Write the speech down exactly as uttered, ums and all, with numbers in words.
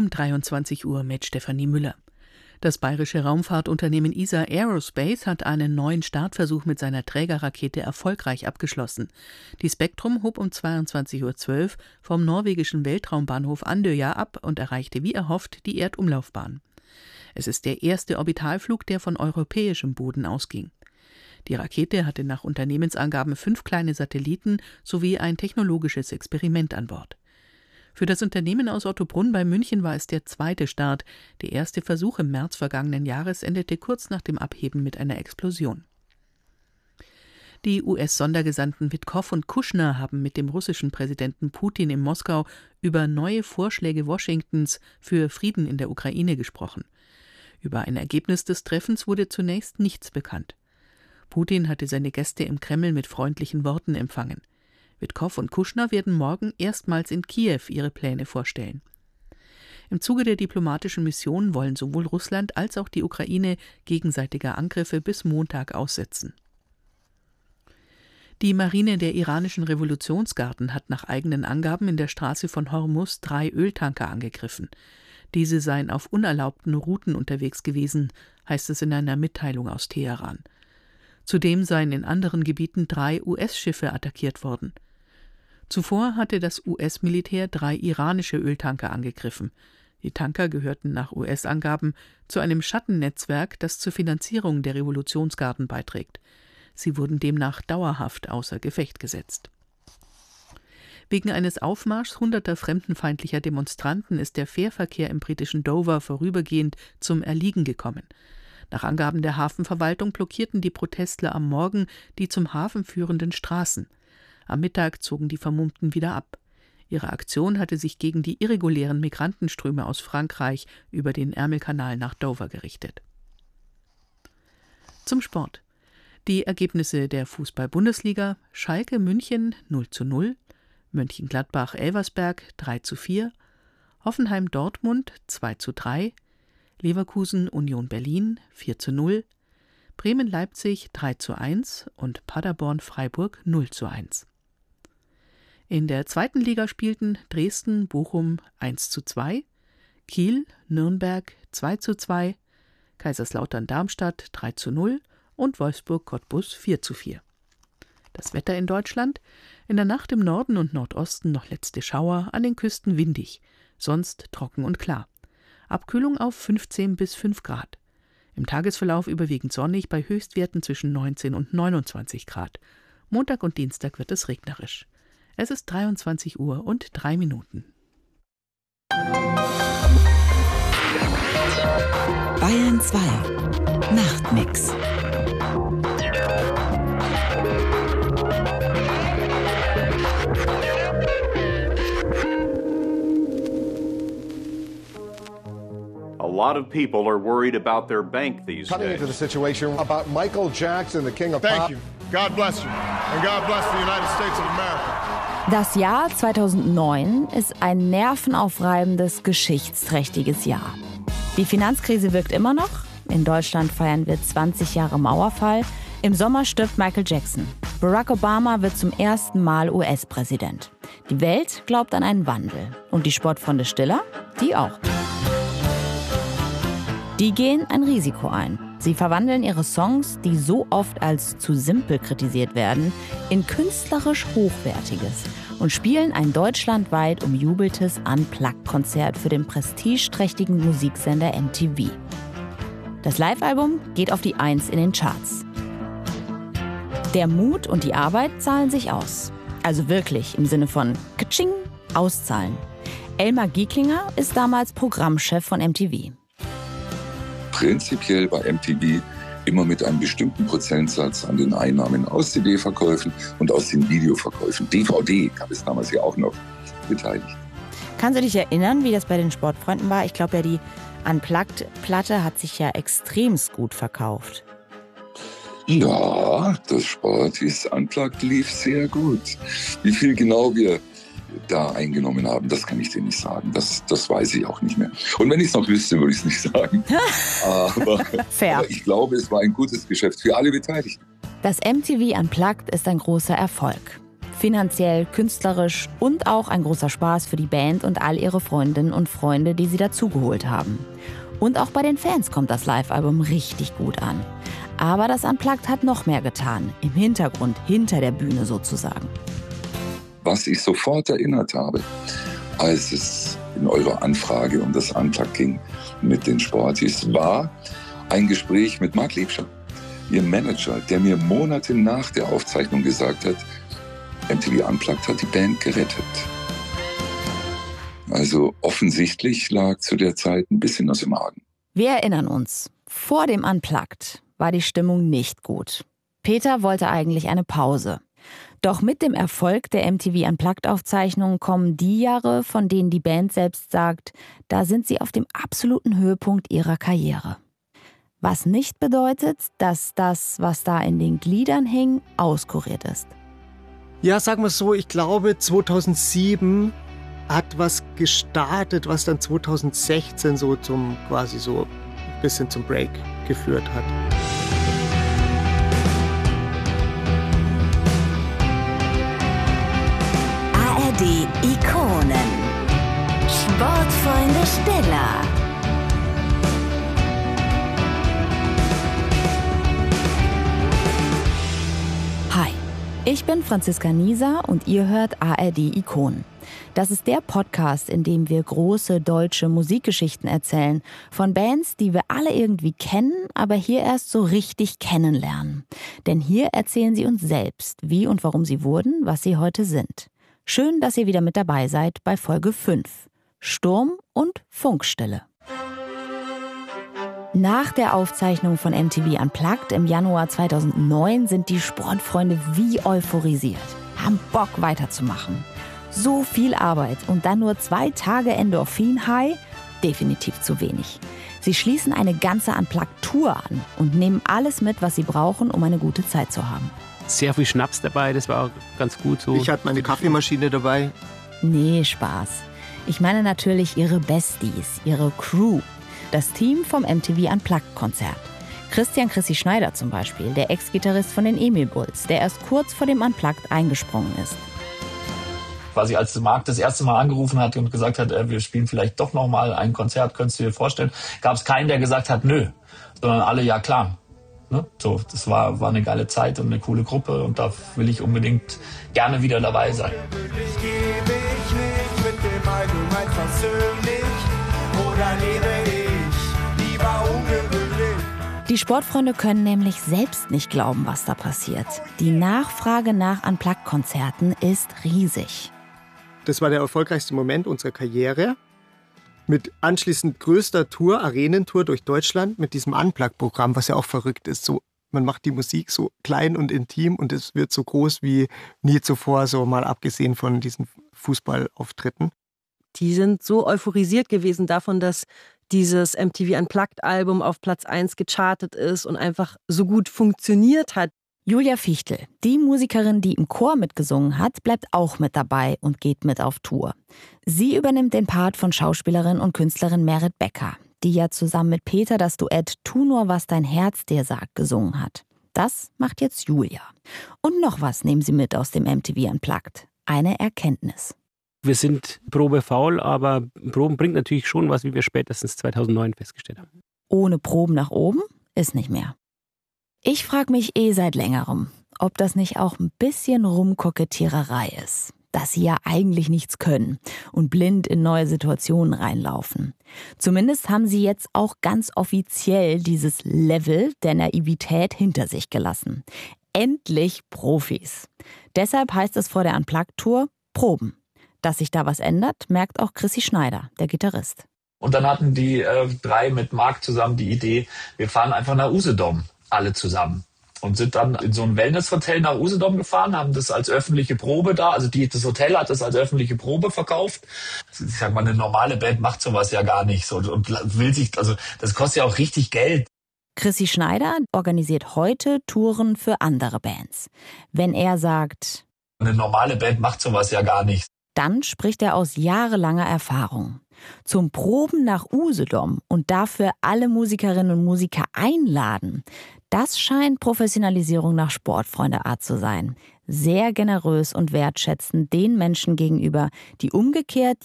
um dreiundzwanzig Uhr mit Stefanie Müller. Das bayerische Raumfahrtunternehmen E S A Aerospace hat einen neuen Startversuch mit seiner Trägerrakete erfolgreich abgeschlossen. Die Spektrum hob um zweiundzwanzig Uhr zwölf vom norwegischen Weltraumbahnhof Andøya ab und erreichte wie erhofft die Erdumlaufbahn. Es ist der erste Orbitalflug, der von europäischem Boden ausging. Die Rakete hatte nach Unternehmensangaben fünf kleine Satelliten sowie ein technologisches Experiment an Bord. Für das Unternehmen aus Ottobrunn bei München war es der zweite Start. Der erste Versuch im März vergangenen Jahres endete kurz nach dem Abheben mit einer Explosion. Die U S-Sondergesandten Witkow und Kushner haben mit dem russischen Präsidenten Putin in Moskau über neue Vorschläge Washingtons für Frieden in der Ukraine gesprochen. Über ein Ergebnis des Treffens wurde zunächst nichts bekannt. Putin hatte seine Gäste im Kreml mit freundlichen Worten empfangen. Witkow und Kushner werden morgen erstmals in Kiew ihre Pläne vorstellen. Im Zuge der diplomatischen Mission wollen sowohl Russland als auch die Ukraine gegenseitige Angriffe bis Montag aussetzen. Die Marine der iranischen Revolutionsgarden hat nach eigenen Angaben in der Straße von Hormuz drei Öltanker angegriffen. Diese seien auf unerlaubten Routen unterwegs gewesen, heißt es in einer Mitteilung aus Teheran. Zudem seien in anderen Gebieten drei U S-Schiffe attackiert worden. Zuvor hatte das U S-Militär drei iranische Öltanker angegriffen. Die Tanker gehörten nach U S-Angaben zu einem Schattennetzwerk, das zur Finanzierung der Revolutionsgarden beiträgt. Sie wurden demnach dauerhaft außer Gefecht gesetzt. Wegen eines Aufmarschs hunderter fremdenfeindlicher Demonstranten ist der Fährverkehr im britischen Dover vorübergehend zum Erliegen gekommen. Nach Angaben der Hafenverwaltung blockierten die Protestler am Morgen die zum Hafen führenden Straßen. Am Mittag zogen die Vermummten wieder ab. Ihre Aktion hatte sich gegen die irregulären Migrantenströme aus Frankreich über den Ärmelkanal nach Dover gerichtet. Zum Sport. Die Ergebnisse der Fußball-Bundesliga: Schalke München null zu null, Mönchengladbach-Elversberg drei zu vier, Hoffenheim-Dortmund zwei zu drei, Leverkusen-Union Berlin vier zu null, Bremen-Leipzig drei zu eins und Paderborn-Freiburg null zu eins. In der zweiten Liga spielten Dresden-Bochum eins zu zwei, Kiel-Nürnberg zwei zu zwei, Kaiserslautern-Darmstadt drei zu null und Wolfsburg-Cottbus vier zu vier. Das Wetter in Deutschland: in der Nacht im Norden und Nordosten noch letzte Schauer, an den Küsten windig, sonst trocken und klar. Abkühlung auf fünfzehn bis fünf Grad. Im Tagesverlauf überwiegend sonnig bei Höchstwerten zwischen neunzehn und neunundzwanzig Grad. Montag und Dienstag wird es regnerisch. Es ist dreiundzwanzig Uhr und drei Minuten. Bayern zwei Nachtmix. A lot of people are worried about their bank these Cutting days. into the situation about Michael Jackson, the king of Thank pop. you. God bless you. And God bless the United States of America. Das Jahr zweitausendneun ist ein nervenaufreibendes, geschichtsträchtiges Jahr. Die Finanzkrise wirkt immer noch. In Deutschland feiern wir zwanzig Jahre Mauerfall. Im Sommer stirbt Michael Jackson. Barack Obama wird zum ersten Mal U S-Präsident. Die Welt glaubt an einen Wandel. Und die Sportfreunde Stiller, die auch. Die gehen ein Risiko ein. Sie verwandeln ihre Songs, die so oft als zu simpel kritisiert werden, in künstlerisch Hochwertiges und spielen ein deutschlandweit umjubeltes Unplugged-Konzert für den prestigeträchtigen Musiksender M T V. Das Live-Album geht auf die Eins in den Charts. Der Mut und die Arbeit zahlen sich aus. Also wirklich im Sinne von Katsching, auszahlen. Elmar Gieklinger ist damals Programmchef von M T V. Prinzipiell bei M T V immer mit einem bestimmten Prozentsatz an den Einnahmen aus C D-Verkäufen und aus den Videoverkäufen. D V D gab es damals ja auch noch beteiligt. Kannst du dich erinnern, wie das bei den Sportfreunden war? Ich glaube ja, die Unplugged-Platte hat sich ja extremst gut verkauft. Ja, das Sport ist Unplugged lief sehr gut. Wie viel genau wir da eingenommen haben, das kann ich dir nicht sagen. Das, das weiß ich auch nicht mehr. Und wenn ich es noch wüsste, würde ich es nicht sagen. aber, Fair. aber ich glaube, es war ein gutes Geschäft für alle Beteiligten. Das M T V Unplugged ist ein großer Erfolg. Finanziell, künstlerisch und auch ein großer Spaß für die Band und all ihre Freundinnen und Freunde, die sie dazugeholt haben. Und auch bei den Fans kommt das Live-Album richtig gut an. Aber das Unplugged hat noch mehr getan, im Hintergrund, hinter der Bühne sozusagen. Was ich sofort erinnert habe, als es in eurer Anfrage um das Unplugged ging mit den Sporties, war ein Gespräch mit Marc Liebscher, ihr Manager, der mir Monate nach der Aufzeichnung gesagt hat, M T V Unplugged hat die Band gerettet. Also offensichtlich lag zu der Zeit ein bisschen was im Argen. Wir erinnern uns, vor dem Unplugged war die Stimmung nicht gut. Peter wollte eigentlich eine Pause. Doch mit dem Erfolg der M T V Unplugged-Aufzeichnungen kommen die Jahre, von denen die Band selbst sagt, da sind sie auf dem absoluten Höhepunkt ihrer Karriere. Was nicht bedeutet, dass das, was da in den Gliedern hing, auskuriert ist. Ja, sagen wir es so, ich glaube zweitausendsieben hat was gestartet, was dann zweitausendsechzehn so zum quasi so ein bisschen zum Break geführt hat. A R D Ikonen. Sportfreunde Stiller. Hi, ich bin Franziska Nieser und ihr hört A R D Ikonen. Das ist der Podcast, in dem wir große deutsche Musikgeschichten erzählen. Von Bands, die wir alle irgendwie kennen, aber hier erst so richtig kennenlernen. Denn hier erzählen sie uns selbst, wie und warum sie wurden, was sie heute sind. Schön, dass ihr wieder mit dabei seid bei Folge fünf. Sturm und Funkstille. Nach der Aufzeichnung von M T V Unplugged im Januar zweitausendneun sind die Sportfreunde wie euphorisiert, haben Bock weiterzumachen. So viel Arbeit und dann nur zwei Tage Endorphin-High? Definitiv zu wenig. Sie schließen eine ganze Unplugged-Tour an und nehmen alles mit, was sie brauchen, um eine gute Zeit zu haben. Sehr viel Schnaps dabei, das war auch ganz gut so. Ich hatte meine Kaffeemaschine dabei. Nee, Spaß. Ich meine natürlich ihre Besties, ihre Crew. Das Team vom M T V Unplugged-Konzert. Christian Chrissy Schneider zum Beispiel, der Ex-Gitarrist von den Emil Bulls, der erst kurz vor dem Unplugged eingesprungen ist. Quasi als Marc das erste Mal angerufen hat und gesagt hat, äh, wir spielen vielleicht doch noch mal ein Konzert, könntest du dir vorstellen, gab es keinen, der gesagt hat, nö, sondern alle, ja klar. Ne? So, das war, war eine geile Zeit und eine coole Gruppe und da will ich unbedingt gerne wieder dabei sein. Ich gebe ich nicht mit dem Allgemein versöhnlich oder lebe ich lieber ungewöhnlich. Die Sportfreunde können nämlich selbst nicht glauben, was da passiert. Die Nachfrage nach Unplugged-Konzerten ist riesig. Das war der erfolgreichste Moment unserer Karriere. Mit anschließend größter Tour, Arenentour durch Deutschland, mit diesem Unplugged-Programm, was ja auch verrückt ist. So, man macht die Musik so klein und intim und es wird so groß wie nie zuvor, so mal abgesehen von diesen Fußballauftritten. Die sind so euphorisiert gewesen davon, dass dieses M T V Unplugged-Album auf Platz eins gechartet ist und einfach so gut funktioniert hat. Julia Fichtel, die Musikerin, die im Chor mitgesungen hat, bleibt auch mit dabei und geht mit auf Tour. Sie übernimmt den Part von Schauspielerin und Künstlerin Merit Becker, die ja zusammen mit Peter das Duett Tu nur, was dein Herz dir sagt gesungen hat. Das macht jetzt Julia. Und noch was nehmen sie mit aus dem M T V Unplugged. Eine Erkenntnis. Wir sind probefaul, aber Proben bringt natürlich schon was, wie wir spätestens zweitausendneun festgestellt haben. Ohne Proben nach oben ist nicht mehr. Ich frage mich eh seit längerem, ob das nicht auch ein bisschen Rumkokettiererei ist. Dass sie ja eigentlich nichts können und blind in neue Situationen reinlaufen. Zumindest haben sie jetzt auch ganz offiziell dieses Level der Naivität hinter sich gelassen. Endlich Profis. Deshalb heißt es vor der Unplugged-Tour Proben. Dass sich da was ändert, merkt auch Chrissy Schneider, der Gitarrist. Und dann hatten die äh, drei mit Marc zusammen die Idee, wir fahren einfach nach Usedom, alle zusammen. Und sind dann in so ein Wellness-Hotel nach Usedom gefahren, haben das als öffentliche Probe da, also die, das Hotel hat das als öffentliche Probe verkauft. Ich sag mal, eine normale Band macht sowas ja gar nicht so und will sich, also das kostet ja auch richtig Geld. Chrissy Schneider organisiert heute Touren für andere Bands. Wenn er sagt, eine normale Band macht sowas ja gar nicht, dann spricht er aus jahrelanger Erfahrung. Zum Proben nach Usedom und dafür alle Musikerinnen und Musiker einladen, das scheint Professionalisierung nach Sportfreundeart zu sein. sehr generös und wertschätzend den Menschen gegenüber, die umgekehrt